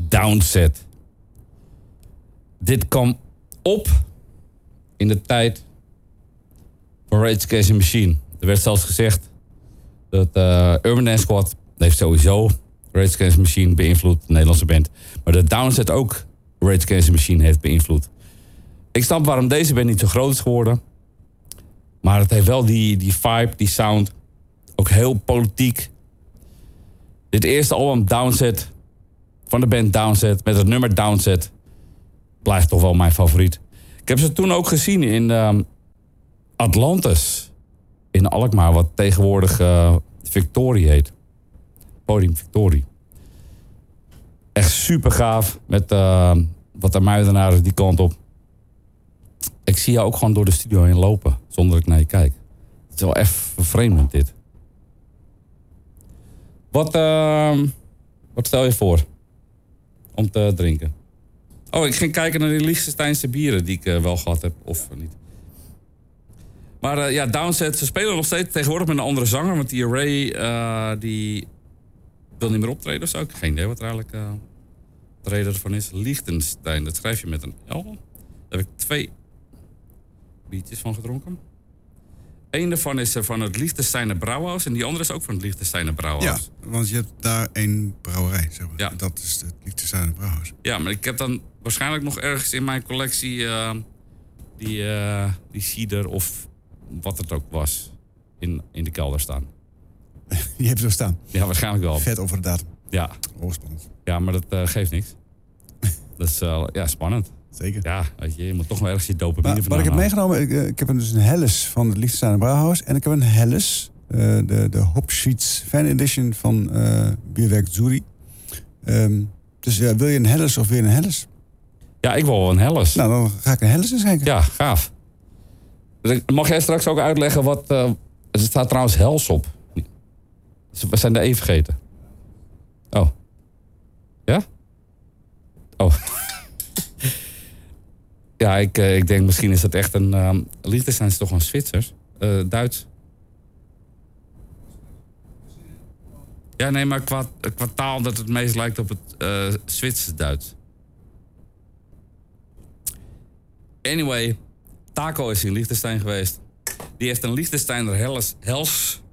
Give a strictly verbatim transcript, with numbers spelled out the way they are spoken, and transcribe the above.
Downset. Dit kwam op in de tijd van Rage Against the Machine. Er werd zelfs gezegd dat uh, Urban Dance Squad heeft sowieso Rage Against the Machine beïnvloed, de Nederlandse band. Maar dat Downset ook Rage Against the Machine heeft beïnvloed. Ik snap waarom deze band niet zo groot is geworden. Maar het heeft wel die, die vibe, die sound. Ook heel politiek. Dit eerste album Downset van de band Downset met het nummer Downset blijft toch wel mijn favoriet. Ik heb ze toen ook gezien in uh, Atlantis in Alkmaar, wat tegenwoordig uh, Victorie heet. Podium Victorie. Echt super gaaf met uh, wat de muidenaren die kant op. Ik zie jou ook gewoon door de studio heen lopen zonder dat ik naar je kijk. Het is wel echt vervreemdend dit. Wat, uh, wat stel je voor om te drinken? Oh, ik ging kijken naar die Liechtensteinse bieren die ik uh, wel gehad heb, of niet. Maar uh, ja, Downset, ze spelen nog steeds tegenwoordig met een andere zanger. Want die Ray, uh, die wil niet meer optreden of zo. Ik heb geen idee wat er eigenlijk uh, de reden ervan is. Liechtenstein, dat schrijf je met een L. Daar heb ik twee biertjes van gedronken. Eén daarvan is van het Liechtensteiner Brouwhuis. En die andere is ook van het Liechtensteiner Brouwhuis. Ja, want je hebt daar één brouwerij, zeg maar. Ja. Dat is het Liechtensteiner Brouwhuis. Ja, maar ik heb dan waarschijnlijk nog ergens in mijn collectie uh, die, uh, die cider of wat het ook was in, in de kelder staan. Die heb je zo staan? Ja, waarschijnlijk wel. Vet over de datum. Ja. Oh, spannend. Ja, maar dat uh, geeft niks. Dat is uh, ja, spannend. Zeker. Ja, weet je, je moet toch wel ergens je dopamine Maar, vandaan wat ik heb halen. meegenomen, ik, ik heb dus een Helles van het Liechtensteiner Brouwhuis. En ik heb een Helles, uh, de, de Hopschiets Fan Edition van uh, Bierwerk Zuri. Um, dus uh, wil je een Helles of wil je een Helles? Ja, ik wil wel een Helles. Nou, dan ga ik een Helles inschenken. Ja, gaaf. Mag jij straks ook uitleggen wat... Uh, er staat trouwens Hels op. We zijn de E vergeten. Oh. Ja? Oh. Ja, ik, uh, ik denk misschien is dat echt een... Uh, Liechtenstein is toch een Zwitsers? Uh, Duits? Ja, nee, maar qua, qua taal dat het meest lijkt op het uh, Zwitsers-Duits. Anyway, Taco is in Liechtenstein geweest. Die heeft een Liechtensteiner Helles, Hels